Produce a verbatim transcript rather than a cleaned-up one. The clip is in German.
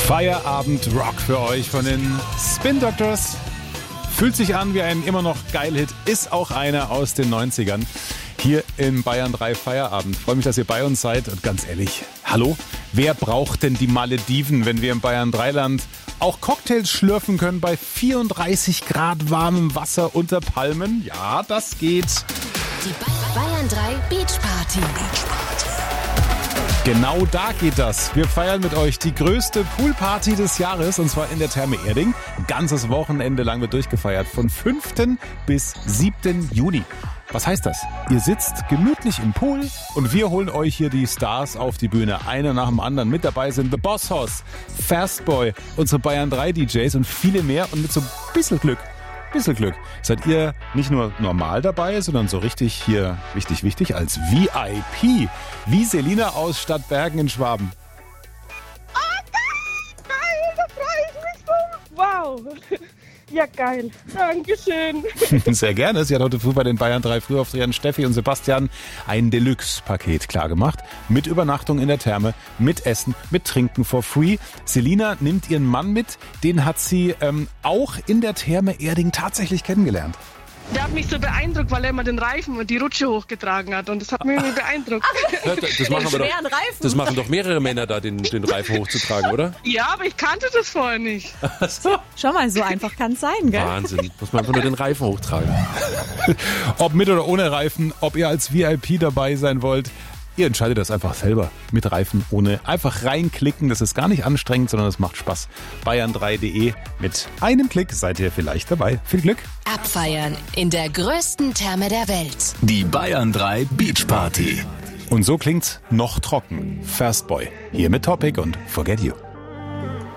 Feierabend-Rock für euch von den Spin Doctors. Fühlt sich an wie ein immer noch Geil-Hit, ist auch einer aus den neunzigern. Hier im Bayern drei Feierabend. Freue mich, dass ihr bei uns seid. Und ganz ehrlich, hallo, wer braucht denn die Malediven, wenn wir im Bayern drei Land auch Cocktails schlürfen können bei vierunddreißig Grad warmem Wasser unter Palmen? Ja, das geht. Die Bayern drei Beach Party. Genau da geht das. Wir feiern mit euch die größte Poolparty des Jahres, und zwar in der Therme Erding. Ein ganzes Wochenende lang wird durchgefeiert, von fünften bis siebten Juni. Was heißt das? Ihr sitzt gemütlich im Pool und wir holen euch hier die Stars auf die Bühne. Einer nach dem anderen. Mit dabei sind The Boss Hoss, Fastboy, unsere Bayern drei D Js und viele mehr. Und mit so ein bisschen Glück, bisschen Glück, seid ihr nicht nur normal dabei, sondern so richtig hier, wichtig, wichtig, als V I P. Wie Selina aus Stadtbergen in Schwaben. Oh, geil, da freue ich mich so. Wow. Ja, geil. Dankeschön. Sehr gerne. Sie hat heute früh bei den Bayern drei Frühaufstehern Steffi und Sebastian ein Deluxe-Paket klargemacht. Mit Übernachtung in der Therme, mit Essen, mit Trinken for free. Selina nimmt ihren Mann mit. Den hat sie ähm, auch in der Therme Erding tatsächlich kennengelernt. Der hat mich so beeindruckt, weil er immer den Reifen und die Rutsche hochgetragen hat. Und das hat mich irgendwie beeindruckt. Ja, das, machen wir doch, das machen doch mehrere Männer da, den, den Reifen hochzutragen, oder? Ja, aber ich kannte das vorher nicht. So. Schau mal, so einfach kann es sein, gell? Wahnsinn, muss man einfach nur den Reifen hochtragen. Ob mit oder ohne Reifen, ob ihr als V I P dabei sein wollt, ihr entscheidet das einfach selber. Mit Reifen, ohne. Einfach reinklicken, das ist gar nicht anstrengend, sondern es macht Spaß. Bayern drei punkt de. Mit einem Klick seid ihr vielleicht dabei. Viel Glück. Abfeiern in der größten Therme der Welt. Die Bayern drei Beach Party. Und so klingt's noch trocken. Fastboy. Hier mit Topic und Forget You.